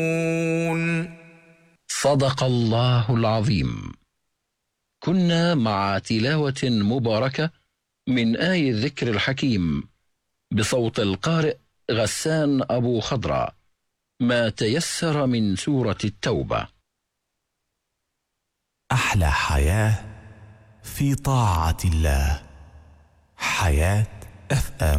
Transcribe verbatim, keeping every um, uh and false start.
صدق الله العظيم. كنا مع تلاوة مباركة من آي الذكر الحكيم بصوت القارئ غسان أبو خضرة، ما تيسر من سورة التوبة. أحلى حياة في طاعة الله. حياة اف ام.